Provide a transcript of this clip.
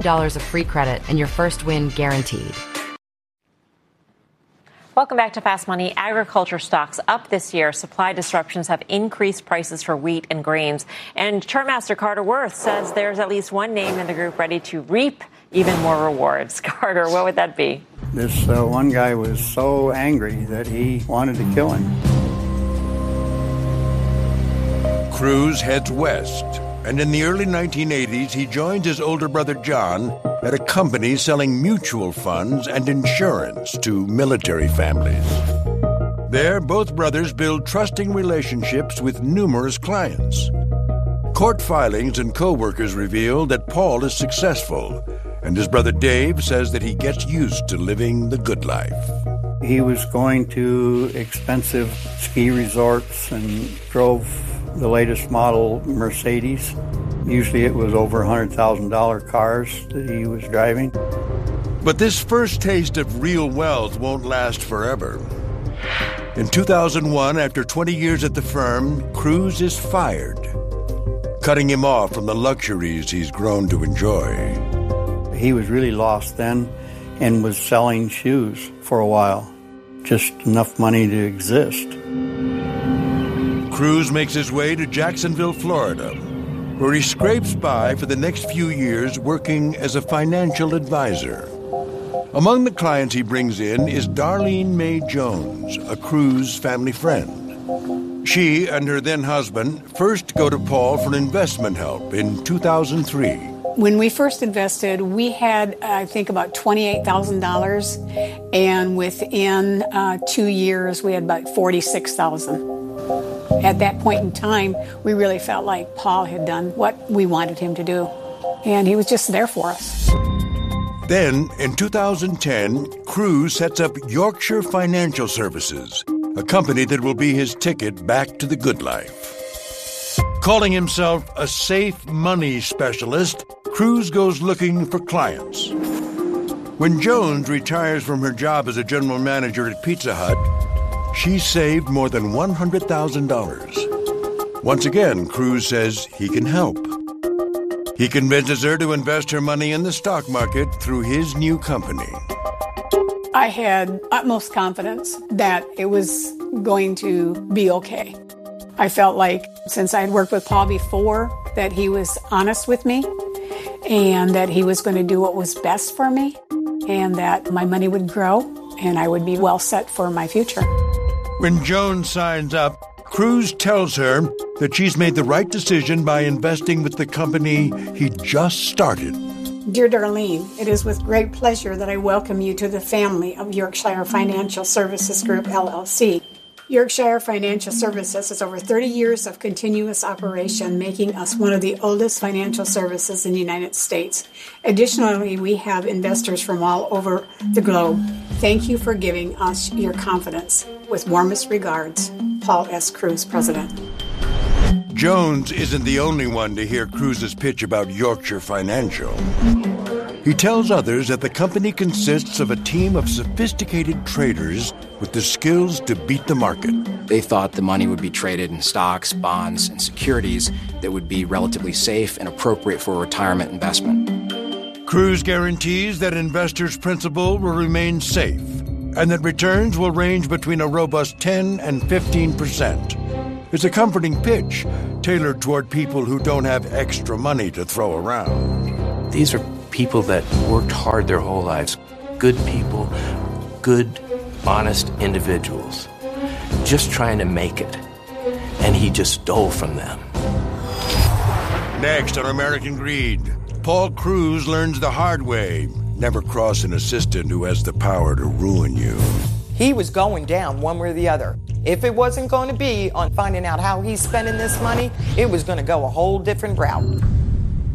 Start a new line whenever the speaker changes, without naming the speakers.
$5 of free credit and your first win guaranteed.
Welcome back to Fast Money. Agriculture stocks up this year. Supply disruptions have increased prices for wheat and grains. And Chartmaster Carter Worth says there's at least one name in the group ready to reap even more rewards. Carter, what would that be?
This one guy was so angry that he wanted to kill him.
Cruz heads west, and in the early 1980s, he joins his older brother John at a company selling mutual funds and insurance to military families. There, both brothers build trusting relationships with numerous clients. Court filings and co-workers reveal that Paul is successful, and his brother Dave says that he gets used to living the good life.
He was going to expensive ski resorts and drove the latest model Mercedes. Usually it was over $100,000 cars that he was driving.
But this first taste of real wealth won't last forever. In 2001, after 20 years at the firm, Cruz is fired, cutting him off from the luxuries he's grown to enjoy.
He was really lost then and was selling shoes for a while, just enough money to exist.
Cruz makes his way to Jacksonville, Florida, where he scrapes by for the next few years working as a financial advisor. Among the clients he brings in is Darlene Mae Jones, a Cruz family friend. She and her then-husband first go to Paul for investment help in 2003.
When we first invested, we had, I think, about $28,000, and within 2 years, we had about $46,000. At that point in time, we really felt like Paul had done what we wanted him to do, and he was just there for us.
Then, in 2010, Cruz sets up Yorkshire Financial Services, a company that will be his ticket back to the good life. Calling himself a safe money specialist, Cruz goes looking for clients. When Jones retires from her job as a general manager at Pizza Hut, she saved more than $100,000. Once again, Cruz says he can help. He convinces her to invest her money in the stock market through his new company.
I had utmost confidence that it was going to be okay. I felt like, since I had worked with Paul before, that he was honest with me and that he was going to do what was best for me and that my money would grow and I would be well set for my future.
When Joan signs up, Cruz tells her that she's made the right decision by investing with the company he just started.
Dear Darlene, it is with great pleasure that I welcome you to the family of Yorkshire Financial Services Group, LLC. Yorkshire Financial Services has over 30 years of continuous operation, making us one of the oldest financial services in the United States. Additionally, we have investors from all over the globe. Thank you for giving us your confidence. With warmest regards, Paul S. Cruz, President.
Jones isn't the only one to hear Cruz's pitch about Yorkshire Financial. He tells others that the company consists of a team of sophisticated traders with the skills to beat the market.
They thought the money would be traded in stocks, bonds, and securities that would be relatively safe and appropriate for a retirement investment.
Cruz guarantees that investors' principal will remain safe and that returns will range between a robust 10 and 15%. It's a comforting pitch tailored toward people who don't have extra money to throw around.
These are people that worked hard their whole lives. Good people, good, honest individuals, just trying to make it. And he just stole from them.
Next on American Greed, Paul Cruz learns the hard way. Never cross an assistant who has the power to ruin you.
He was going down one way or the other. If it wasn't going to be on finding out how he's spending this money, it was going to go a whole different route.